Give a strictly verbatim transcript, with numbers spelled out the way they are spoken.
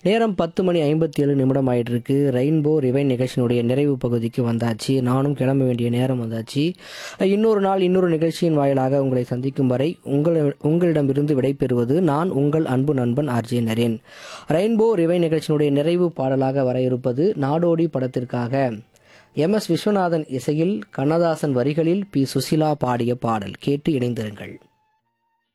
நேரம் பத்து மணி ஐம்பத்தி ஏழு நிமிடம் ஆயிட்டு இருக்கு. ரெயின்போ ரிவைன் நிகழ்ச்சியினுடைய நிறைவு பகுதிக்கு வந்தாச்சு. நானும் கிளம்ப வேண்டிய நேரம் வந்தாச்சு. இன்னொரு நாள் இன்னொரு நிகழ்ச்சியின் வாயிலாக உங்களை சந்திக்கும் வரை உங்கள் உங்களிடமிருந்து விடைபெறுவது நான் உங்கள் அன்பு நண்பன் ஆர்ஜே நரேன். ரெயின்போ ரிவைன் நிகழ்ச்சியினுடைய நிறைவு பாடலாக வர இருப்பது நாடோடி படத்திற்காக எம் எஸ் விஸ்வநாதன் இசையில் கண்ணதாசன் வரிகளில் பி சுசிலா பாடிய பாடல். கேட்டு இணைந்திருங்கள்.